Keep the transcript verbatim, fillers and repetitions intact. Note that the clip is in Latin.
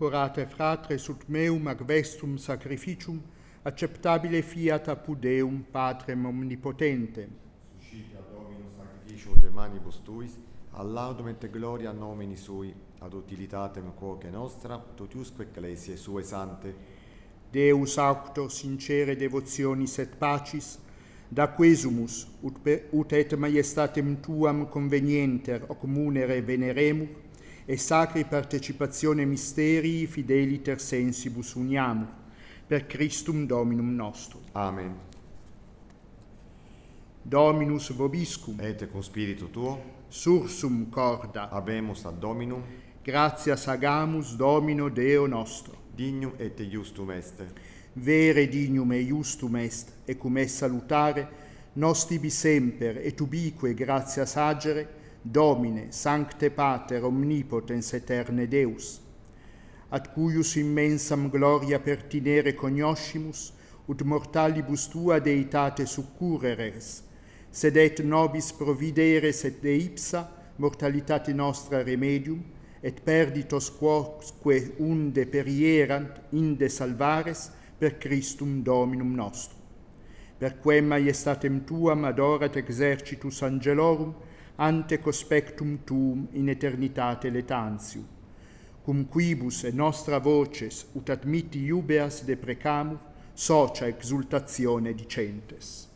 corporate fratres ut meum ac vestum sacrificium, acceptabile fiat apud Deum Patrem omnipotentem. Suscitia Dominus sacrificium de manibus tuis, ad laudum et gloria nomini sui, ad utilitatem quoque nostra, totiusque ecclesiae sue sante. Deus auctor sincere devotionis et pacis, da quesumus, ut, per, ut et maiestatem tuam convenienter o communere veneremur, e sacri partecipatione mysterii fideliter sensibus uniamur, per Christum Dominum nostrum. Amen. Dominus vobiscum, Et cum spiritu tuo, sursum corda, habemus ad Dominum, gratias agamus Domino Deo nostro. dignum et iustum est. Vere dignum e iustum est, e cum est salutare, nos tibi semper et ubique gratias agere, Domine, Sancte Pater, omnipotens aeterne Deus, ad cuius immensam gloria pertinere cognoscimus, ut mortalibus tua deitate succureres, sed et nobis provideres et de ipsa mortalitate nostra remedium, et perditos quoque unde perierant inde salvares per Christum Dominum nostrum. Per quem maiestatem tuam adorat exercitus angelorum, ante cospectum tuum in eternitate letantium. Cum quibus e nostra voces ut admitti iubeas deprecamur, socia exultatione dicentes.